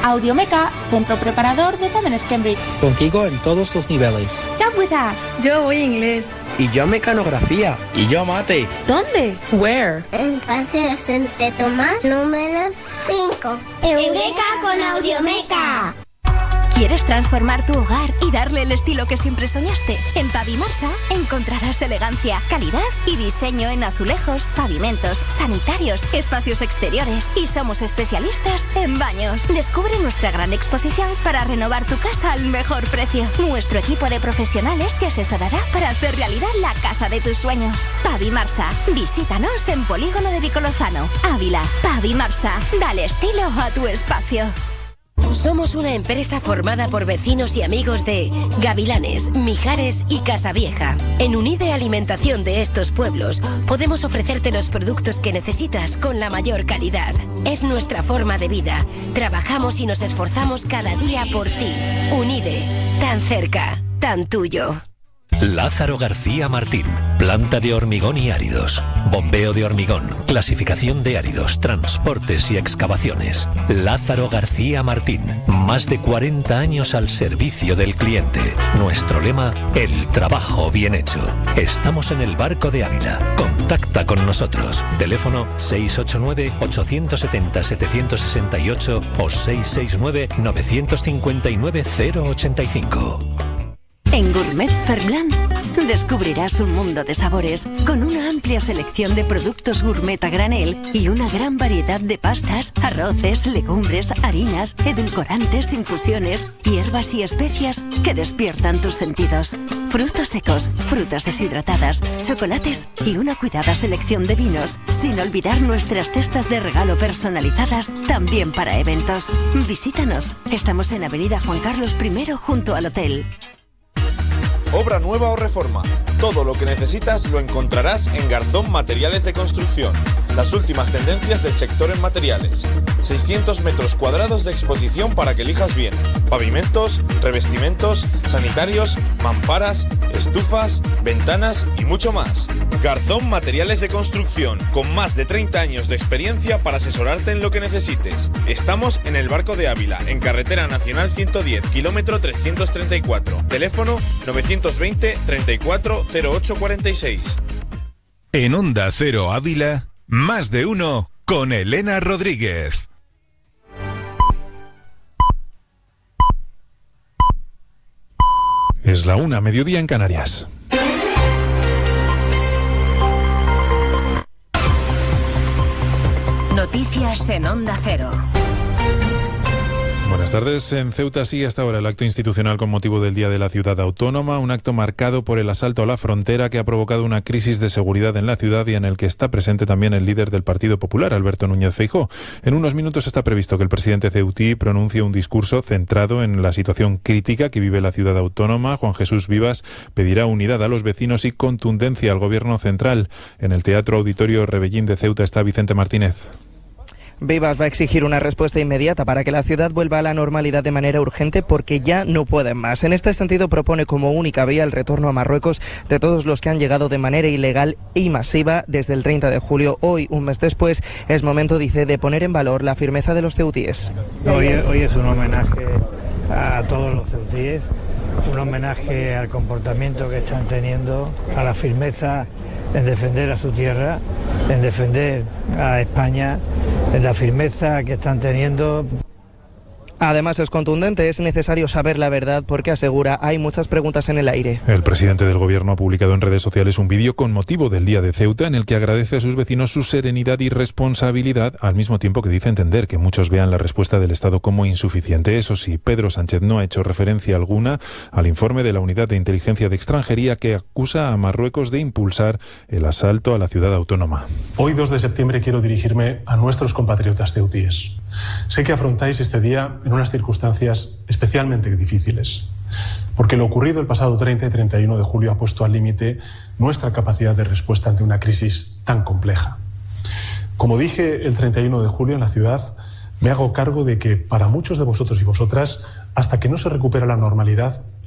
Audiomeca, centro preparador de exámenes Cambridge. Contigo en todos los niveles. Come with us. Yo voy inglés. Y yo mecanografía. Y yo mate. ¿Dónde? Where? En Paseo Santo Tomás, número 5. ¡Eureka con Audiomeca! ¿Quieres transformar tu hogar y darle el estilo que siempre soñaste? En Pavimarsa encontrarás elegancia, calidad y diseño en azulejos, pavimentos, sanitarios, espacios exteriores y somos especialistas en baños. Descubre nuestra gran exposición para renovar tu casa al mejor precio. Nuestro equipo de profesionales te asesorará para hacer realidad la casa de tus sueños. Pavimarsa, visítanos en Polígono de Vicolozano, Ávila. Pavimarsa, dale estilo a tu espacio. Somos una empresa formada por vecinos y amigos de Gavilanes, Mijares y Casavieja. En Unide Alimentación de estos pueblos podemos ofrecerte los productos que necesitas con la mayor calidad. Es nuestra forma de vida. Trabajamos y nos esforzamos cada día por ti. Unide, tan cerca, tan tuyo. Lázaro García Martín, planta de hormigón y áridos, bombeo de hormigón, clasificación de áridos, transportes y excavaciones. Lázaro García Martín, más de 40 años al servicio del cliente. Nuestro lema, el trabajo bien hecho. Estamos en el Barco de Ávila. Contacta con nosotros. Teléfono 689-870-768 o 669-959-085. En Gourmet Fermland descubrirás un mundo de sabores con una amplia selección de productos gourmet a granel y una gran variedad de pastas, arroces, legumbres, harinas, edulcorantes, infusiones, hierbas y especias que despiertan tus sentidos. Frutos secos, frutas deshidratadas, chocolates y una cuidada selección de vinos, sin olvidar nuestras cestas de regalo personalizadas también para eventos. Visítanos. Estamos en Avenida Juan Carlos I junto al hotel. Obra nueva o reforma. Todo lo que necesitas lo encontrarás en Garzón Materiales de Construcción. Las últimas tendencias del sector en materiales. 600 metros cuadrados de exposición para que elijas bien. Pavimentos, revestimientos, sanitarios, mamparas, estufas, ventanas y mucho más. Garzón Materiales de Construcción, con más de 30 años de experiencia para asesorarte en lo que necesites. Estamos en el Barco de Ávila, en Carretera Nacional 110, kilómetro 334. Teléfono 920 34 0846. En Onda Cero Ávila, más de uno con Elena Rodríguez. Es la 1, mediodía en Canarias. Noticias en Onda Cero. Buenas tardes. En Ceuta sigue hasta ahora el acto institucional con motivo del Día de la Ciudad Autónoma, un acto marcado por el asalto a la frontera que ha provocado una crisis de seguridad en la ciudad y en el que está presente también el líder del Partido Popular, Alberto Núñez Feijóo. En unos minutos está previsto que el presidente ceutí pronuncie un discurso centrado en la situación crítica que vive la ciudad autónoma. Juan Jesús Vivas pedirá unidad a los vecinos y contundencia al gobierno central. En el Teatro Auditorio Rebellín de Ceuta está Vicente Martínez. Vivas va a exigir una respuesta inmediata para que la ciudad vuelva a la normalidad de manera urgente porque ya no pueden más. En este sentido propone como única vía el retorno a Marruecos de todos los que han llegado de manera ilegal y masiva desde el 30 de julio. Hoy, un mes después, es momento, dice, de poner en valor la firmeza de los ceutíes. Hoy es un homenaje a todos los ceutíes, un homenaje al comportamiento que están teniendo, a la firmeza en defender a su tierra, en defender a España, en la firmeza que están teniendo. Además es contundente, es necesario saber la verdad porque asegura hay muchas preguntas en el aire. El presidente del gobierno ha publicado en redes sociales un vídeo con motivo del Día de Ceuta en el que agradece a sus vecinos su serenidad y responsabilidad, al mismo tiempo que dice entender que muchos vean la respuesta del Estado como insuficiente. Eso sí, Pedro Sánchez no ha hecho referencia alguna al informe de la Unidad de Inteligencia de Extranjería que acusa a Marruecos de impulsar el asalto a la ciudad autónoma. Hoy, 2 de septiembre, quiero dirigirme a nuestros compatriotas ceutíes. Sé que afrontáis este día en unas circunstancias especialmente difíciles, porque lo ocurrido el pasado 30 y 31 de julio ha puesto al límite nuestra capacidad de respuesta ante una crisis tan compleja. Como dije el 31 de julio en la ciudad, me hago cargo de que para muchos de vosotros y vosotras, hasta que no se recupera la normalidad,